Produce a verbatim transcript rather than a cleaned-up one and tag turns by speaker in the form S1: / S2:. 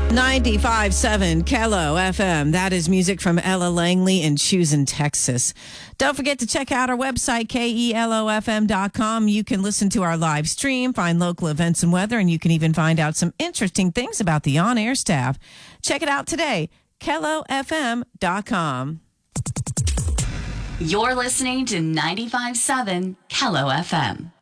S1: ninety-five point seven Kello F M. That is music from Ella Langley in Choosing, Texas. Don't forget to check out our website, K E L O F M dot com. You can listen to our live stream, find local events and weather, and you can even find out some interesting things about the on-air staff. Check it out today, Kello F M dot com.
S2: You're listening to ninety-five point seven Kello F M.